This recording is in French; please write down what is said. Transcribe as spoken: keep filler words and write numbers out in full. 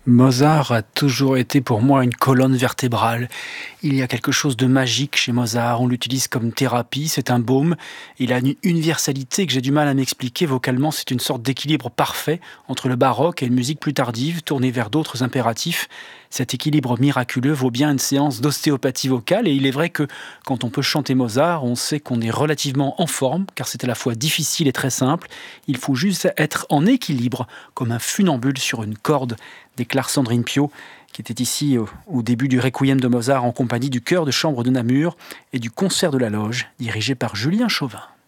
Mozart a toujours été pour moi une colonne vertébrale. Il y a quelque chose de magique chez Mozart, on l'utilise comme thérapie, c'est un baume. Il a une universalité que j'ai du mal à m'expliquer. Vocalement, c'est une sorte d'équilibre parfait entre le baroque et une musique plus tardive, tournée vers d'autres impératifs. Cet équilibre miraculeux vaut bien une séance d'ostéopathie vocale, et il est vrai que quand on peut chanter Mozart, on sait qu'on est relativement en forme, car c'est à la fois difficile et très simple. Il faut juste être en équilibre, comme un funambule sur une corde, déclare Sandrine Piau, qui était ici au, au début du Requiem de Mozart en compagnie du chœur de chambre de Namur et du concert de la Loge, dirigé par Julien Chauvin.